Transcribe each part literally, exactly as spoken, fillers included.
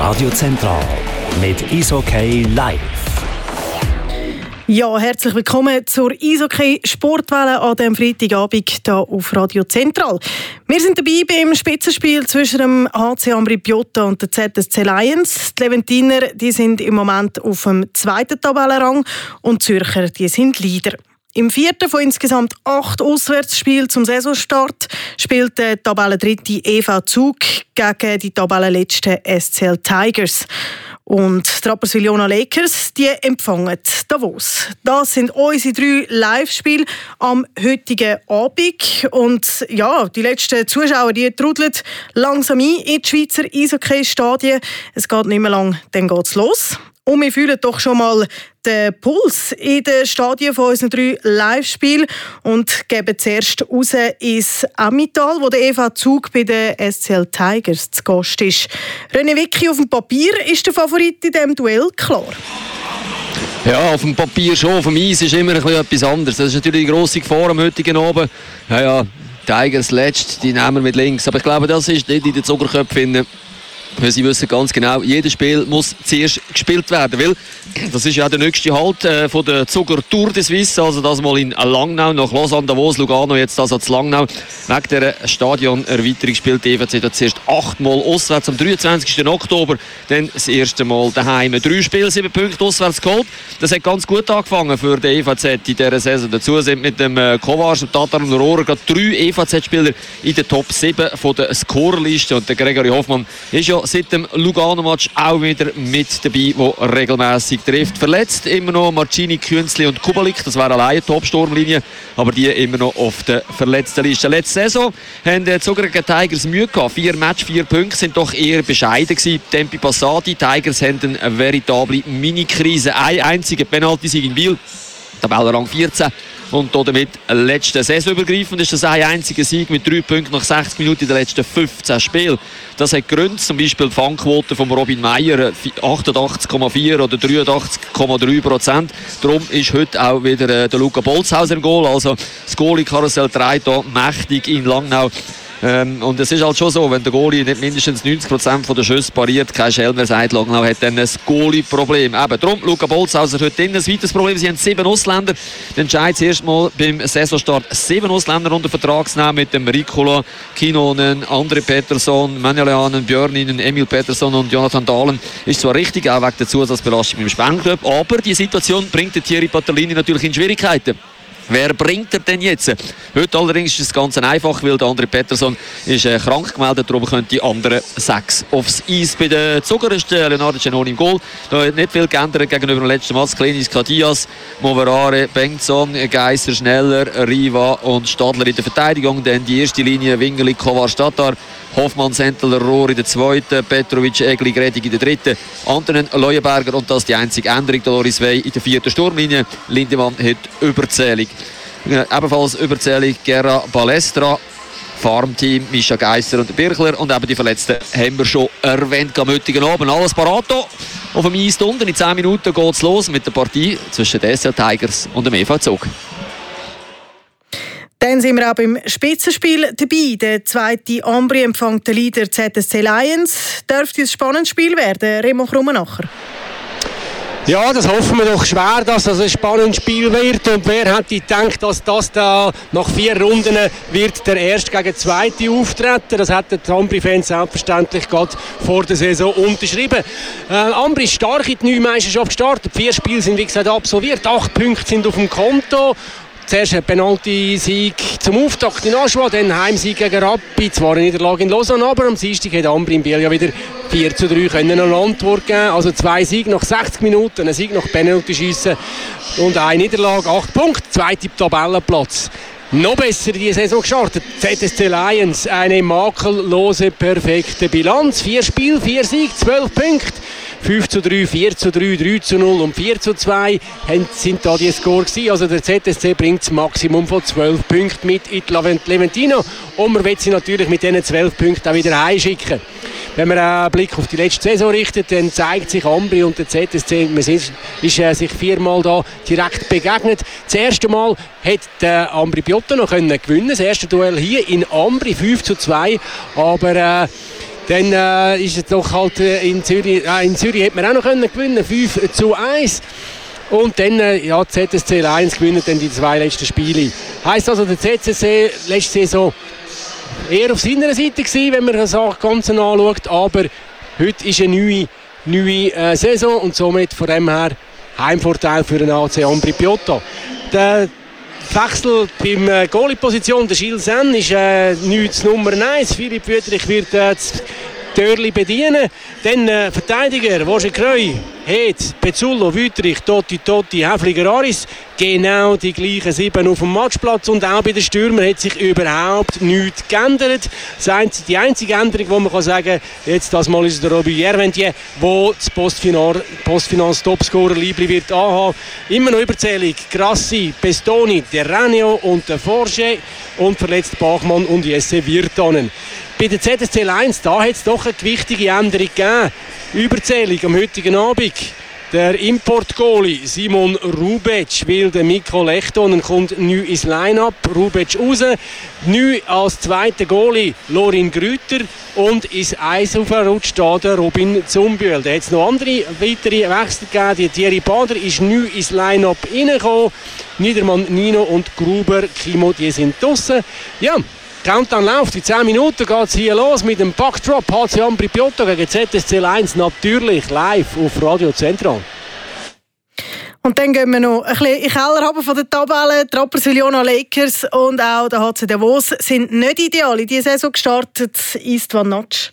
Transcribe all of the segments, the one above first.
Radio Zentral mit Eishockey live. Ja, herzlich willkommen zur Eishockey-Sportwelle an diesem Freitagabend hier auf Radio Zentral. Wir sind dabei beim Spitzenspiel zwischen dem H C Ambri Piotta und der Z S C Lions. Die Leventiner die sind im Moment auf dem zweiten Tabellenrang und die Zürcher die sind Leader. Im vierten von insgesamt acht Auswärtsspielen zum Saisonstart spielt der Tabellendritte E V Zug gegen die Tabellenletzten S C L Tigers. Und die Rapperswil-Jona Lakers die empfangen Davos. Das sind unsere drei Live-Spiele am heutigen Abend. Und ja, die letzten Zuschauer die trudeln langsam ein in die Schweizer Eishockey-Stadien. Es geht nicht mehr lang, dann geht's los. Und wir fühlen doch schon mal den Puls in den Stadien von unseren drei Live-Spielen und geben zuerst raus ins Emmental, wo der E V Zug bei den S C L Tigers zu Gast ist. René Wicki, auf dem Papier ist der Favorit in diesem Duell klar? Ja, auf dem Papier schon, auf dem Eis ist immer ein bisschen etwas anderes. Das ist natürlich die grosse Gefahr am heutigen Abend. Ja, ja, Tigers letzt, die nehmen wir mit links. Aber ich glaube, das ist nicht in den Zuckerköpfen. Weil sie wissen ganz genau, jedes Spiel muss zuerst gespielt werden. Weil das ist ja der nächste Halt äh, von der Zuger Tour de Suisse. Also das mal in Langnau, nach Lausanne, Davos, Lugano, jetzt das als Langnau. Wegen dieser Stadionerweiterung spielt die E V Z zuerst achtmal auswärts. Am dreiundzwanzigsten Oktober dann das erste Mal daheim. Drei Spiele, sieben Punkte auswärts geholt. Das hat ganz gut angefangen für die E V Z in dieser Saison. Dazu sind mit dem äh, Kovac, dem Tatar und Rohrer gerade drei E V Z-Spieler in der Top sieben von der Scorerliste. Und der Gregory Hoffmann ist ja seit dem Lugano-Match auch wieder mit dabei, der regelmäßig trifft. Verletzt immer noch Marcini, Künzli und Kubalik. Das wäre alleine eine Top-Sturmlinie, aber die immer noch auf der verletzten Liste. Letzte Saison haben die Zuger gegen Tigers Mühe gehabt. Vier Match, vier Punkte sind doch eher bescheiden gewesen. Tempi Passati. Tigers haben eine veritable Mini-Krise. Ein einziger Penalty-Sieg in Biel. Tabellenrang vierzehn. Und damit letzte Saisonübergreifend ist das ein einziger Sieg mit drei Punkten nach sechzig Minuten in den letzten fünfzehn Spielen. Das hat Gründe, zum Beispiel die Fangquote von Robin Meyer, achtundachtzig Komma vier oder dreiundachtzig Komma drei Prozent. Darum ist heute auch wieder äh, der Luca Bolzhauser im Goal. Also das Goalie-Karussell trägt hier mächtig in Langnau. Ähm, und es ist halt schon so, wenn der Goalie nicht mindestens neunzig Prozent der Schüsse pariert, kein Schelmer sagt, Langnau hat dann ein Goalie-Problem. Eben, darum, Luca Bolzhauser heute drin. Ein weiteres Problem, sie haben sieben Ausländer. Der Entscheid zuerst mal beim Saisonstart sieben Ausländer unter Vertrag zu nehmen mit dem Ricola, Kinonen, Andre Pettersson, Manuelianen, Björninen, Emil Pettersson und Jonathan Dahlen. Ist zwar richtig, auch wegen der Zusatzbelastung im Spengenclub, aber die Situation bringt den Thierry Patellini natürlich in Schwierigkeiten. Wer bringt er denn jetzt? Heute allerdings ist es ganz einfach, weil der Andre Pettersson ist äh, krank gemeldet, darum können die anderen sechs aufs Eis. Bei den Zuger ist äh, Leonardo Cenoni im Goal. Da hat nicht viel geändert gegenüber dem letzten Mal. Klinis Kadias, Moverare, Bengtson, Geisser, Schneller, Riva und Stadler in der Verteidigung. Dann die erste Linie Wingerli, Kovar, Tatar, Hoffmann, Sentler, Rohr in der zweiten, Petrovic, Egli, Gredig in der dritten, Antonen, Leuenberger und das die einzige Änderung, Loris Wey in der vierten Sturmlinie. Lindemann hat Überzählung. Ebenfalls Überzählung Guerra Balestra, Farmteam Mischa Geisser und Birchler und eben die Verletzten haben wir schon erwähnt am heutigen Abend. Alles parato auf dem Eis unten. In zehn Minuten geht es los mit der Partie zwischen den S C L Tigers und dem E V Zug. Dann sind wir auch beim Spitzenspiel dabei. Der zweite Ambri empfängt den Leader Z S C Lions. Dürfte ein spannendes Spiel werden, Remo Krummenacher? Ja, das hoffen wir doch schwer, dass das ein spannendes Spiel wird. Und wer hätte gedacht, dass das da nach vier Runden wird der erste gegen zweite auftreten. Das hat die Ambri-Fans selbstverständlich gerade vor der Saison unterschrieben. Äh, Ambri ist stark in die neue Meisterschaft gestartet. Vier Spiele sind wie gesagt absolviert. Acht Punkte sind auf dem Konto. Zuerst ein Penalty-Sieg zum Auftakt in Aschua, dann Heimsieg gegen Rappi, zwar eine Niederlage in Lausanne, aber am Dienstag hat Ambri in Biel ja wieder vier zu drei können eine Antwort geben. Also zwei Siege nach sechzig Minuten, ein Sieg nach Penalty-Schiessen und eine Niederlage, acht Punkte, zweiter Tabellenplatz. Noch besser die Saison gestartet. Z S C Lions, eine makellose, perfekte Bilanz. Vier Spiele, vier Siege, zwölf Punkte. fünf zu drei, vier zu drei, drei zu null und vier zu zwei sind da die Score gewesen. Also der Z S C bringt das Maximum von zwölf Punkten mit in die Leventino. Und man will sie natürlich mit diesen zwölf Punkten auch wieder heimschicken. Wenn man einen Blick auf die letzte Saison richtet, dann zeigt sich Ambri und der Z S C, man ist, ist äh, sich viermal da direkt begegnet. Das erste Mal hat der Ambri Piotta noch können gewinnen. Das erste Duell hier in Ambri fünf zu zwei. Aber äh, dann äh, ist es doch halt äh, in Zürich, äh, in Zürich hätte man auch noch können gewinnen, fünf zu eins. Und dann, äh, ja, Z S C eins gewinnt dann die zwei letzten Spiele. Heisst also, der Z S C letzte Saison eher auf seiner Seite gewesen, wenn man das Ganze anschaut, aber heute ist eine neue, neue äh, Saison und somit von dem her Heimvorteil für den A C Ambri Piotta. Der Wechsel beim äh, Goalie-Position, der Gilles Sen ist äh, nichts Nummer eins. Philipp Wüterich wird äh, das Törli bedienen. Dann äh, Verteidiger, Roger Kreu, Hed, Pezzullo, Wüterich, Totti, Totti, Häfliger, Aris. Genau die gleichen sieben auf dem Matchplatz. Und auch bei den Stürmern hat sich überhaupt nichts geändert. Die einzige Änderung, die man kann sagen kann, jetzt das Mal ist der Robbie Jerventier, der das Postfinanz-Topscorer-Liebli wird anhaben. Immer noch überzählig. Grassi, Pestoni, Terraneo und der Forge und verletzt Bachmann und Jesse Wirtanen. Bei der Z S C eins, da hat es doch eine gewichtige Änderung gegeben. Überzählig am heutigen Abend. Der Import-Goalie Simon Rubec will den Mikko Lechtonen kommt neu ins Line-Up. Rubec raus. Neu als zweiter Goalie Lorin Grüter und ins Eis aufgerutscht der Robin Zumbühl. Da hat es noch andere weitere Wechsel gegeben. Die Thierry Bader ist neu ins Line-Up reingekommen. Niedermann Nino und Gruber Kimo, die sind draussen. Ja. Countdown läuft, in zehn Minuten geht es hier los mit dem Puckdrop H C Ambri Piotta gegen Z S C eins, natürlich live auf Radio Zentral. Und dann gehen wir noch ein bisschen in den Keller von der Tabelle. Die Rapperswil-Jona Lakers und auch der H C Davos sind nicht ideal in diese Saison gestartet. Istvan Natsch.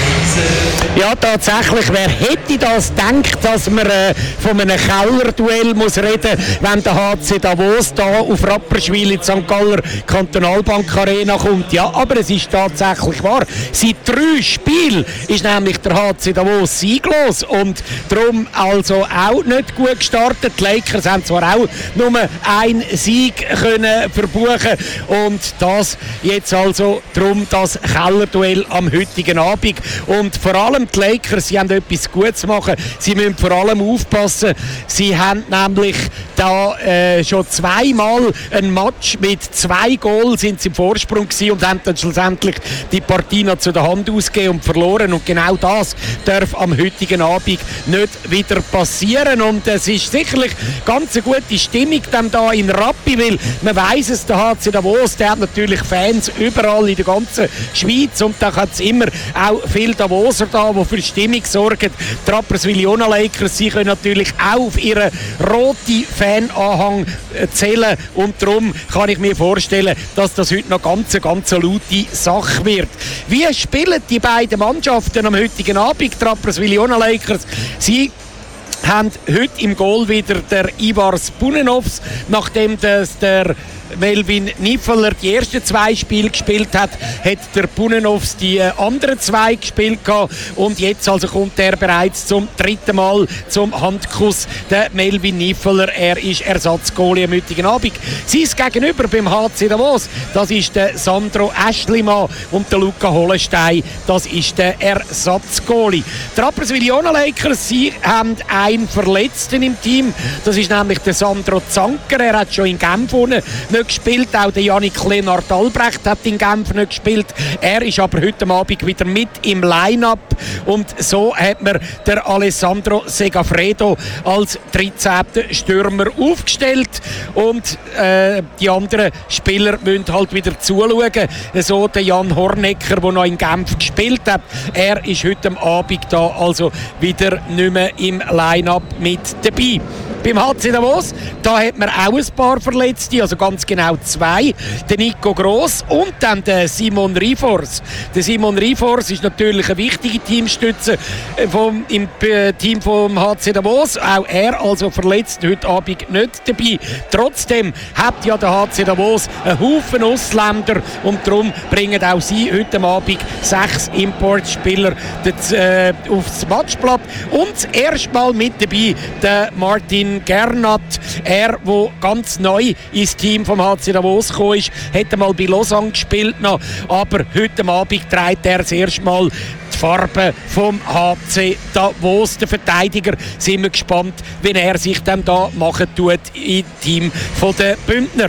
Ja, tatsächlich. Wer hätte das gedacht, dass man äh, von einem Kellerduell muss reden, wenn der H C Davos da auf Rapperswil in die Sankt Galler Kantonalbank Arena kommt? Ja, aber es ist tatsächlich wahr. Seit drei Spielen ist nämlich der H C Davos sieglos und darum also auch nicht gut gestartet. Die Lakers haben zwar auch nur einen Sieg können verbuchen und das jetzt also darum das Kellerduell am heutigen Abend. Und vor allem die Lakers, sie haben etwas Gutes zu machen. Sie müssen vor allem aufpassen. Sie haben nämlich da äh, schon zweimal ein Match mit zwei Goals sind sie im Vorsprung gewesen und haben dann schlussendlich die Partie noch zu der Hand ausgegeben und verloren. Und genau das darf am heutigen Abend nicht wieder passieren. Und es ist sicherlich ganz eine gute Stimmung dann da in Rappi, weil man weiss es, der H C Davos, der hat natürlich Fans überall in der ganzen Schweiz und da hat es immer auch viel Davoser da, die für Stimmung sorgen. Die Rapperswil-Jona Lakers, sie können natürlich auch auf ihren roten Fananhang zählen und darum kann ich mir vorstellen, dass das heute noch ganz, ganz eine laute Sache wird. Wie spielen die beiden Mannschaften am heutigen Abend? Die Rapperswil-Jona Lakers, sie haben heute im Goal wieder der Ivar Spunenovs, nachdem das der Melvin Niffeler die ersten zwei Spiele gespielt hat, hat der Punenovs die anderen zwei gespielt gehabt. Und jetzt also kommt er bereits zum dritten Mal zum Handkuss. Der Melvin Niffeler, er ist Ersatzgoalie am heutigen Abend. Sein Gegenüber beim H C Davos, das ist der Sandro Aschlimann und der Luca Hollenstein, das ist der Ersatzgoalie. Die Rapperswil-Jona Lakers, sie haben einen Verletzten im Team, das ist nämlich der Sandro Zanker, er hat schon in Genf unten nicht gespielt. Auch der Janik Lennart Albrecht hat in Genf nicht gespielt. Er ist aber heute Abend wieder mit im Line-Up. Und so hat man der Alessandro Segafredo als dreizehnten Stürmer aufgestellt. Und äh, die anderen Spieler müssen halt wieder zuschauen. So der Jan Hornecker, der noch in Genf gespielt hat. Er ist heute Abend da also wieder nicht mehr im Line-Up mit dabei. Beim H C Davos, da hat man auch ein paar Verletzte, also ganz genau zwei. Der Nico Gross und dann der Simon Rifors. Der Simon Rifors ist natürlich eine wichtige Teamstütze vom, im äh, Team vom H C Davos. Auch er also verletzt heute Abend nicht dabei. Trotzdem hat ja der H C Davos einen Haufen Ausländer und darum bringen auch sie heute Abend sechs Importspieler das, äh, aufs Matchblatt. Und das erste Mal mit dabei der Martin Gernat, er, der ganz neu ins Team vom H C Davos gekommen ist, hat einmal bei Lausanne gespielt noch, aber heute Abend trägt er das erste Mal die Farbe vom H C Davos. Der Verteidiger, sind wir gespannt, wenn er sich dann da machen tut im Team von den Bündner. Die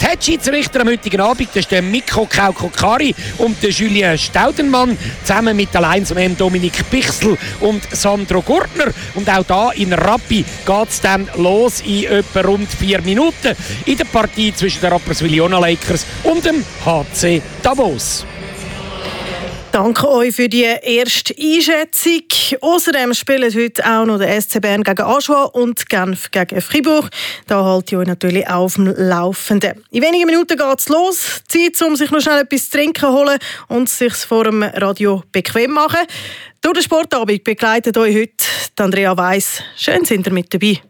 Head-Schiedsrichter am heutigen Abend, das ist der Mikko Kaukokari und der Julien Staudenmann, zusammen mit der Linesman Dominik Bichsel und Sandro Gurtner. Und auch da in Rappi geht es dann los in etwa rund vier Minuten in der Partie zwischen den Rapperswil-Jona Lakers und dem H C Davos. Danke euch für die erste Einschätzung. Außerdem spielen heute auch noch der S C Bern gegen Aschua und Genf gegen Fribourg. Da halte ich euch natürlich auch auf dem Laufenden. In wenigen Minuten geht es los. Zeit, um sich noch schnell etwas zu trinken holen und sich vor dem Radio bequem machen. Durch den Sportabend begleitet euch heute Andrea Weiss. Schön sind ihr mit dabei.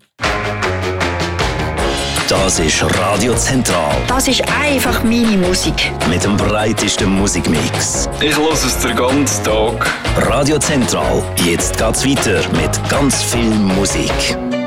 Das ist Radio Zentral. Das ist einfach meine Musik. Mit dem breitesten Musikmix. Ich höre es den ganzen Tag. Radio Zentral. Jetzt geht's weiter mit ganz viel Musik.